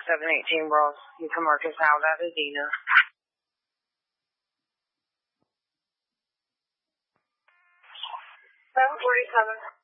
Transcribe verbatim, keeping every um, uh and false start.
seven eighteen Bros. You can mark us out at Adina. seven forty-seven.